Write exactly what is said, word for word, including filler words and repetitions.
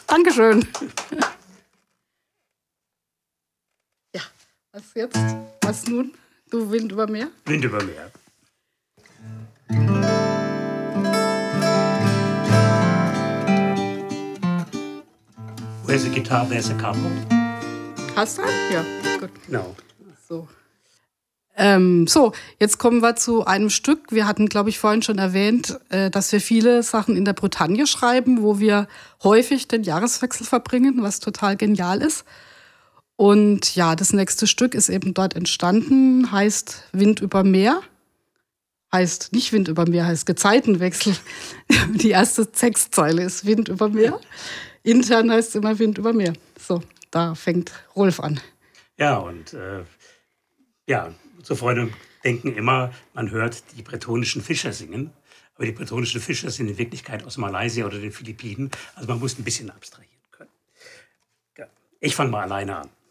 Dankeschön. Ja, was jetzt? Was nun? Du Wind über Meer? Wind über Meer. Where's the guitar, there's a capo. Hast du einen? Ja, gut. No. So. Ähm, so, jetzt kommen wir zu einem Stück. Wir hatten, glaube ich, vorhin schon erwähnt, äh, dass wir viele Sachen in der Bretagne schreiben, wo wir häufig den Jahreswechsel verbringen, was total genial ist. Und ja, das nächste Stück ist eben dort entstanden, heißt Wind über Meer. Heißt nicht Wind über Meer, heißt Gezeitenwechsel. Die erste Textzeile ist Wind über Meer. Intern heißt es immer Wind über Meer. So, da fängt Rolf an. Ja, und äh, ja, unsere Freunde denken immer, man hört die bretonischen Fischer singen. Aber die bretonischen Fischer sind in Wirklichkeit aus Malaysia oder den Philippinen. Also man muss ein bisschen abstrahieren können. Ja. Ich fange mal alleine an.